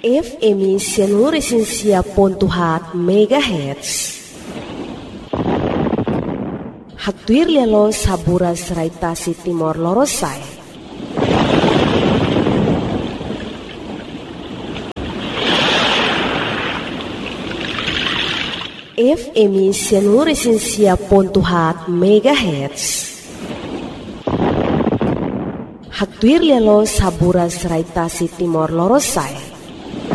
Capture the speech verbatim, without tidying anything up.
F M Sianuresinsia Pontuhat Megahertz. Hagtuir lialo saburas raitasi Timor Lorosai. F M Sianuresinsia Pontuhat Megahertz. Hagtuir lialo saburas raitasi Timor Lorosai.